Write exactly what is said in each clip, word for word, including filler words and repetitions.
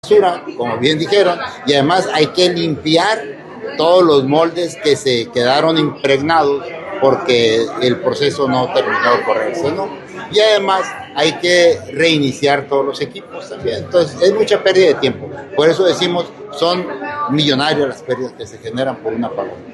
basura, como bien dijeron, y además hay que limpiar todos los moldes que se quedaron impregnados porque el proceso no terminó de correrse, ¿no? Y además hay que reiniciar todos los equipos también. Entonces es mucha pérdida de tiempo. Por eso decimos, son millonarias las pérdidas que se generan por un apagón.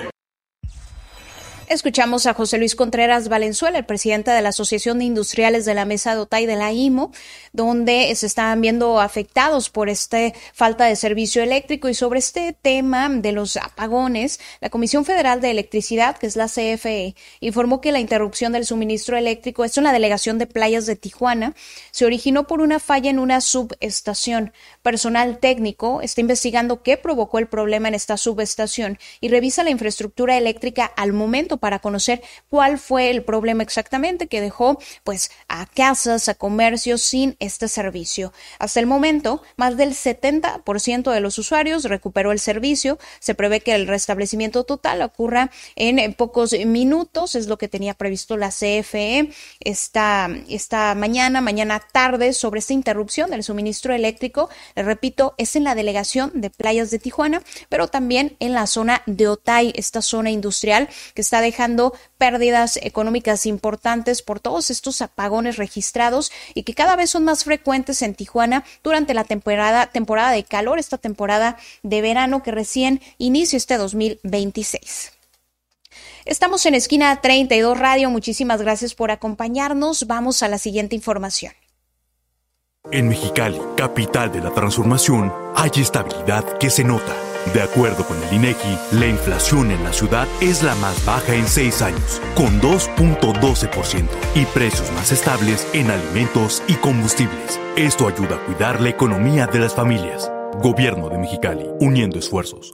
Escuchamos a José Luis Contreras Valenzuela, el presidente de la Asociación de Industriales de la Mesa de Otay de la I M O, donde se están viendo afectados por esta falta de servicio eléctrico. Y sobre este tema de los apagones, la Comisión Federal de Electricidad, que es la C F E, informó que la interrupción del suministro eléctrico, esto en la delegación de Playas de Tijuana, se originó por una falla en una subestación. Personal técnico está investigando qué provocó el problema en esta subestación y revisa la infraestructura eléctrica al momento para conocer cuál fue el problema exactamente que dejó pues a casas, a comercios sin este servicio. Hasta el momento, más del setenta por ciento de los usuarios recuperó el servicio. Se prevé que el restablecimiento total ocurra en pocos minutos, es lo que tenía previsto la C F E esta, esta mañana, mañana tarde, sobre esta interrupción del suministro eléctrico. Les repito, es en la delegación de Playas de Tijuana, pero también en la zona de Otay, esta zona industrial que está dejando pérdidas económicas importantes por todos estos apagones registrados y que cada vez son más frecuentes en Tijuana durante la temporada, temporada de calor, esta temporada de verano que recién inicia este dos mil veintiséis. Estamos en Esquina treinta y dos Radio. Muchísimas gracias por acompañarnos. Vamos a la siguiente información. En Mexicali, capital de la transformación, hay estabilidad que se nota. De acuerdo con el INEGI, la inflación en la ciudad es la más baja en seis años, con dos punto doce por ciento, y precios más estables en alimentos y combustibles. Esto ayuda a cuidar la economía de las familias. Gobierno de Mexicali, uniendo esfuerzos.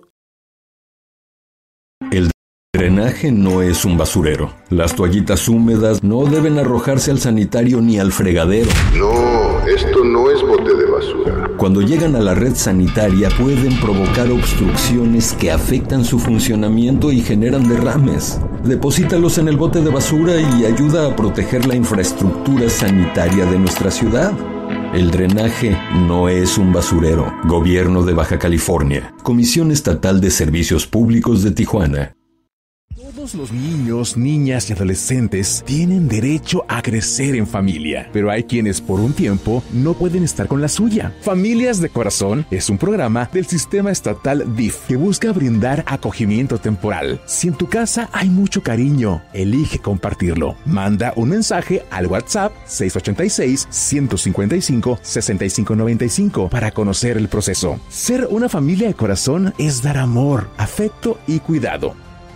El drenaje no es un basurero. Las toallitas húmedas no deben arrojarse al sanitario ni al fregadero. No, esto no es bote de basura. Cuando llegan a la red sanitaria pueden provocar obstrucciones que afectan su funcionamiento y generan derrames. Deposítalos en el bote de basura y ayuda a proteger la infraestructura sanitaria de nuestra ciudad. El drenaje no es un basurero. Gobierno de Baja California. Comisión Estatal de Servicios Públicos de Tijuana. Todos los niños, niñas y adolescentes tienen derecho a crecer en familia, pero hay quienes por un tiempo no pueden estar con la suya. Familias de Corazón es un programa del sistema estatal D I F que busca brindar acogimiento temporal. Si en tu casa hay mucho cariño, elige compartirlo. Manda un mensaje al WhatsApp seis ocho seis, uno cinco cinco, seis cinco nueve cinco para conocer el proceso. Ser una familia de corazón es dar amor, afecto y cuidado.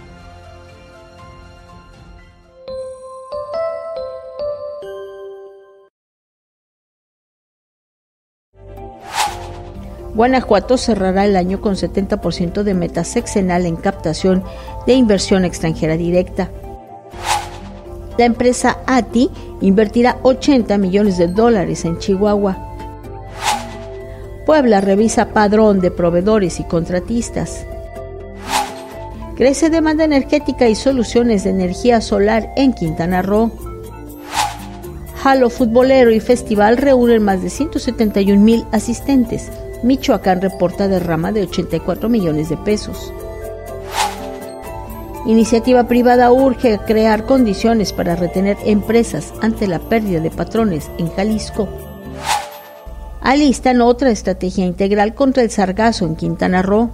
Guanajuato cerrará el año con setenta por ciento de meta sexenal en captación de inversión extranjera directa. La empresa A T I invertirá ochenta millones de dólares en Chihuahua. Puebla revisa padrón de proveedores y contratistas. Crece demanda energética y soluciones de energía solar en Quintana Roo. Halo futbolero y festival reúnen más de ciento setenta y un mil asistentes. Michoacán reporta derrama de ochenta y cuatro millones de pesos. Iniciativa privada urge a crear condiciones para retener empresas ante la pérdida de patrones en Jalisco. Alistan otra estrategia integral contra el sargazo en Quintana Roo.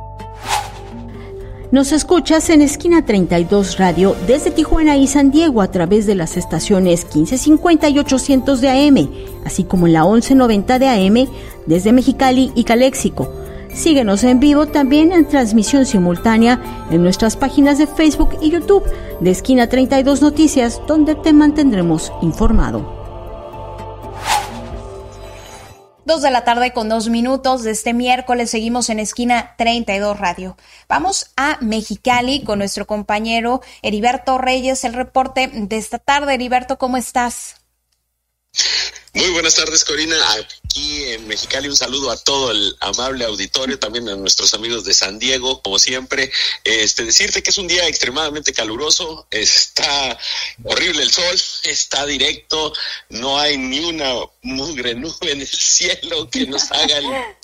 Nos escuchas en Esquina treinta y dos Radio desde Tijuana y San Diego a través de las estaciones quince cincuenta y ochocientos de A M, así como en la once noventa de A M desde Mexicali y Caléxico. Síguenos en vivo también en transmisión simultánea en nuestras páginas de Facebook y YouTube de Esquina treinta y dos Noticias, donde te mantendremos informado. Dos de la tarde con dos minutos de este miércoles seguimos en Esquina treinta y dos Radio. Vamos a Mexicali con nuestro compañero Heriberto Reyes, el reporte de esta tarde. Heriberto, ¿cómo estás? Muy buenas tardes, Corina. Aquí en Mexicali un saludo a todo el amable auditorio, también a nuestros amigos de San Diego, como siempre. Este, decirte que es un día extremadamente caluroso, está horrible el sol, está directo, no hay ni una mugre nube en el cielo que nos haga el